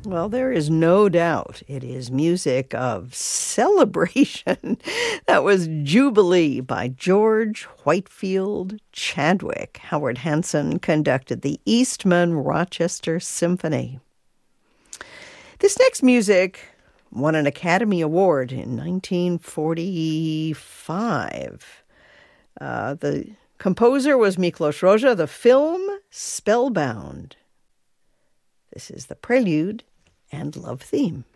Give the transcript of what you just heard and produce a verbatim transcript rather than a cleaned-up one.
Well, there is no doubt it is music of celebration. That was Jubilee by George Whitefield Chadwick. Howard Hanson conducted the Eastman Rochester Symphony. This next music won an Academy Award in nineteen forty-five. Uh, the composer was Miklos Rozsa. The film, Spellbound. This is the Prelude and Love Theme.